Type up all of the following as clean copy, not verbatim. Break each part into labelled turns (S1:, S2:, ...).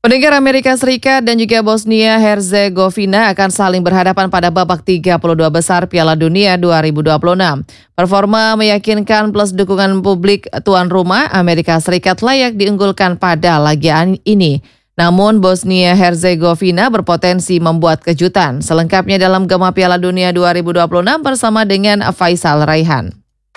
S1: Pendengar, Amerika Serikat dan juga Bosnia Herzegovina akan saling berhadapan pada babak 32 besar Piala Dunia 2026. Performa meyakinkan plus dukungan publik tuan rumah, Amerika Serikat layak diunggulkan pada laga ini. Namun Bosnia Herzegovina berpotensi membuat kejutan. Selengkapnya dalam Gema Piala Dunia 2026 bersama dengan Faisal Raihan.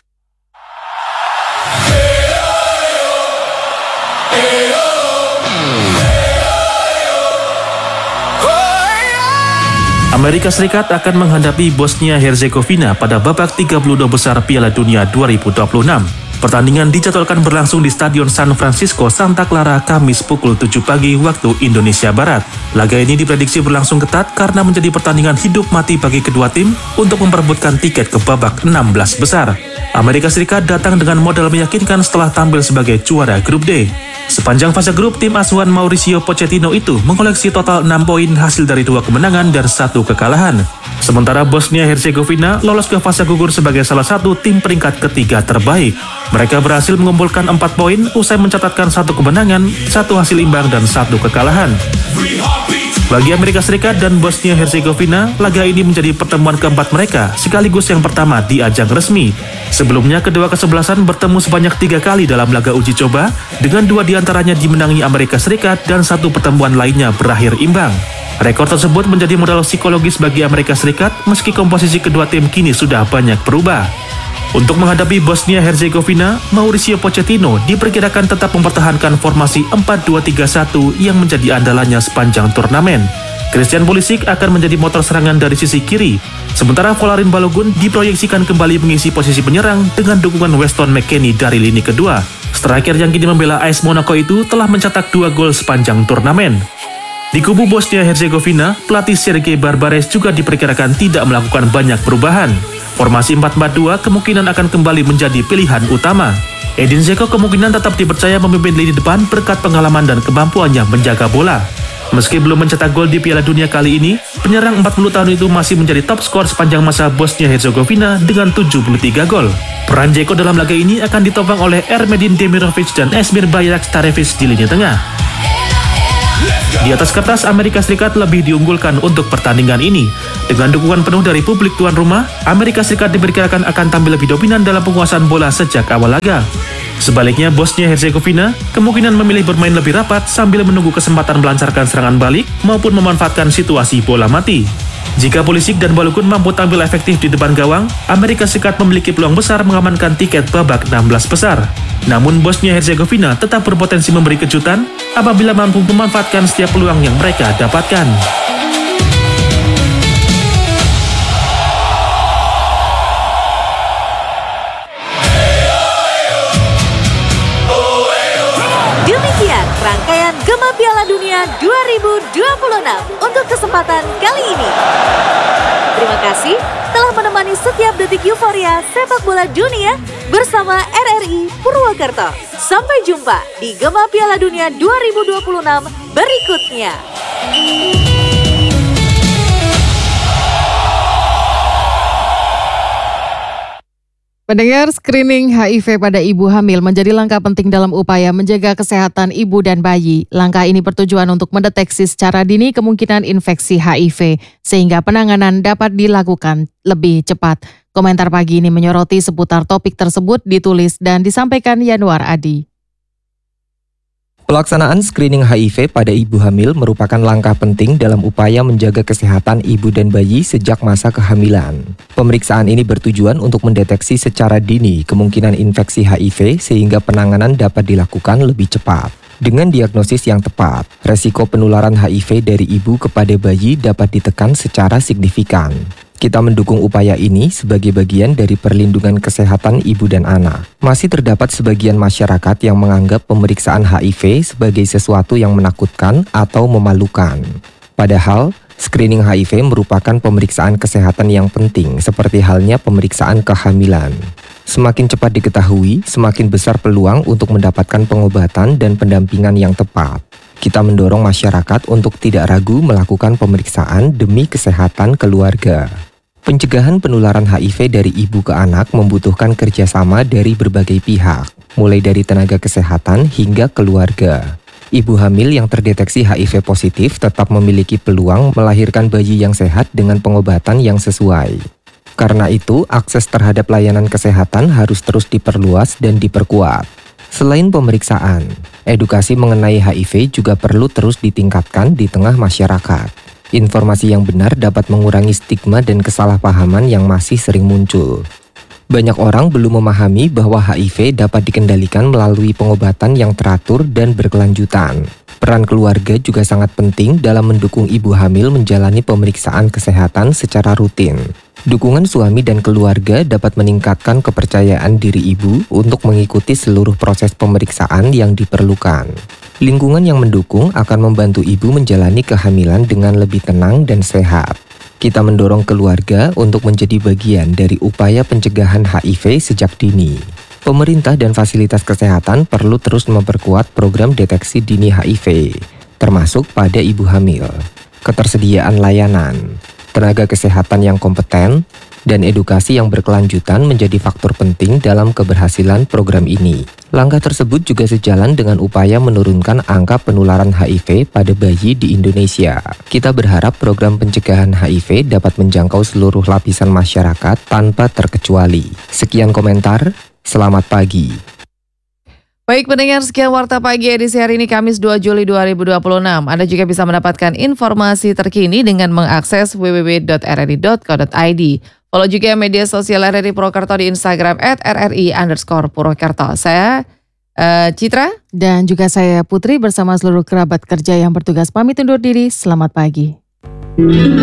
S2: Amerika Serikat akan menghadapi Bosnia Herzegovina pada babak 32 besar Piala Dunia 2026. Pertandingan dijadwalkan berlangsung di Stadion San Francisco, Santa Clara, Kamis pukul 7 pagi waktu Indonesia Barat. Laga ini diprediksi berlangsung ketat karena menjadi pertandingan hidup mati bagi kedua tim untuk memperebutkan tiket ke babak 16 besar. Amerika Serikat datang dengan modal meyakinkan setelah tampil sebagai juara grup D. Sepanjang fase grup, tim asuhan Mauricio Pochettino itu mengoleksi total 6 poin hasil dari 2 kemenangan dan 1 kekalahan. Sementara Bosnia Herzegovina lolos ke fase gugur sebagai salah satu tim peringkat ketiga terbaik. Mereka berhasil mengumpulkan 4 poin usai mencatatkan 1 kemenangan, 1 hasil imbang dan 1 kekalahan. Bagi Amerika Serikat dan Bosnia Herzegovina, laga ini menjadi pertemuan keempat mereka sekaligus yang pertama di ajang resmi. Sebelumnya, kedua kesebelasan bertemu sebanyak 3 kali dalam laga uji coba, dengan 2 diantaranya dimenangi Amerika Serikat dan 1 pertemuan lainnya berakhir imbang. Rekor tersebut menjadi modal psikologis bagi Amerika Serikat meski komposisi kedua tim kini sudah banyak berubah. Untuk menghadapi Bosnia Herzegovina, Mauricio Pochettino diperkirakan tetap mempertahankan formasi 4-2-3-1 yang menjadi andalannya sepanjang turnamen. Christian Pulisic akan menjadi motor serangan dari sisi kiri, sementara Volarin Balogun diproyeksikan kembali mengisi posisi penyerang dengan dukungan Weston McKennie dari lini kedua. Striker yang kini membela AS Monaco itu telah mencetak 2 gol sepanjang turnamen. Di kubu Bosnia Herzegovina, pelatih Sergej Barbares juga diperkirakan tidak melakukan banyak perubahan. Formasi 4-4-2 kemungkinan akan kembali menjadi pilihan utama. Edin Dzeko kemungkinan tetap dipercaya memimpin lini depan berkat pengalaman dan kemampuannya menjaga bola. Meski belum mencetak gol di Piala Dunia kali ini, penyerang 40 tahun itu masih menjadi top skor sepanjang masa Bosnia Herzegovina dengan 73 gol. Peran Dzeko dalam laga ini akan ditopang oleh Ermedin Demirovic dan Esmir Bayraktarevic di lini tengah. Di atas kertas, Amerika Serikat lebih diunggulkan untuk pertandingan ini. Dengan dukungan penuh dari publik tuan rumah, Amerika Serikat diperkirakan akan tampil lebih dominan dalam penguasaan bola sejak awal laga. Sebaliknya, Bosnia Herzegovina kemungkinan memilih bermain lebih rapat sambil menunggu kesempatan melancarkan serangan balik maupun memanfaatkan situasi bola mati. Jika Pulisic dan Balogun mampu tampil efektif di depan gawang, Amerika Serikat memiliki peluang besar mengamankan tiket babak 16 besar. Namun Bosnia Herzegovina tetap berpotensi memberi kejutan apabila mampu memanfaatkan setiap peluang yang mereka dapatkan.
S3: Demikian rangkaian Gema Piala Dunia 2026 untuk kesempatan kali ini. Terima kasih telah menemani setiap detik euforia sepak bola dunia bersama RRI Purwokerto. Sampai jumpa di Gema Piala Dunia 2026 berikutnya.
S1: Pendengar, screening HIV pada ibu hamil menjadi langkah penting dalam upaya menjaga kesehatan ibu dan bayi. Langkah ini bertujuan untuk mendeteksi secara dini kemungkinan infeksi HIV, sehingga penanganan dapat dilakukan lebih cepat. Komentar pagi ini menyoroti seputar topik tersebut ditulis dan disampaikan Yanuar Adi.
S4: Pelaksanaan screening HIV pada ibu hamil merupakan langkah penting dalam upaya menjaga kesehatan ibu dan bayi sejak masa kehamilan. Pemeriksaan ini bertujuan untuk mendeteksi secara dini kemungkinan infeksi HIV sehingga penanganan dapat dilakukan lebih cepat. Dengan diagnosis yang tepat, resiko penularan HIV dari ibu kepada bayi dapat ditekan secara signifikan. Kita mendukung upaya ini sebagai bagian dari perlindungan kesehatan ibu dan anak. Masih terdapat sebagian masyarakat yang menganggap pemeriksaan HIV sebagai sesuatu yang menakutkan atau memalukan. Padahal, screening HIV merupakan pemeriksaan kesehatan yang penting seperti halnya pemeriksaan kehamilan. Semakin cepat diketahui, semakin besar peluang untuk mendapatkan pengobatan dan pendampingan yang tepat. Kita mendorong masyarakat untuk tidak ragu melakukan pemeriksaan demi kesehatan keluarga. Pencegahan penularan HIV dari ibu ke anak membutuhkan kerjasama dari berbagai pihak, mulai dari tenaga kesehatan hingga keluarga. Ibu hamil yang terdeteksi HIV positif tetap memiliki peluang melahirkan bayi yang sehat dengan pengobatan yang sesuai. Karena itu, akses terhadap layanan kesehatan harus terus diperluas dan diperkuat. Selain pemeriksaan, edukasi mengenai HIV juga perlu terus ditingkatkan di tengah masyarakat. Informasi yang benar dapat mengurangi stigma dan kesalahpahaman yang masih sering muncul. Banyak orang belum memahami bahwa HIV dapat dikendalikan melalui pengobatan yang teratur dan berkelanjutan. Peran keluarga juga sangat penting dalam mendukung ibu hamil menjalani pemeriksaan kesehatan secara rutin. Dukungan suami dan keluarga dapat meningkatkan kepercayaan diri ibu untuk mengikuti seluruh proses pemeriksaan yang diperlukan. Lingkungan yang mendukung akan membantu ibu menjalani kehamilan dengan lebih tenang dan sehat. Kita mendorong keluarga untuk menjadi bagian dari upaya pencegahan HIV sejak dini. Pemerintah dan fasilitas kesehatan perlu terus memperkuat program deteksi dini HIV, termasuk pada ibu hamil. Ketersediaan layanan, tenaga kesehatan yang kompeten, dan edukasi yang berkelanjutan menjadi faktor penting dalam keberhasilan program ini. Langkah tersebut juga sejalan dengan upaya menurunkan angka penularan HIV pada bayi di Indonesia. Kita berharap program pencegahan HIV dapat menjangkau seluruh lapisan masyarakat tanpa terkecuali. Sekian komentar, selamat pagi.
S1: Baik pendengar, sekian Warta Pagi edisi hari ini Kamis 2 Juli 2026. Anda juga bisa mendapatkan informasi terkini dengan mengakses www.rri.co.id. Follow juga media sosial RRI Purwokerto di Instagram @RRI_Purwokerto. Saya Citra.
S5: Dan juga saya Putri bersama seluruh kerabat kerja yang bertugas pamit undur diri. Selamat pagi.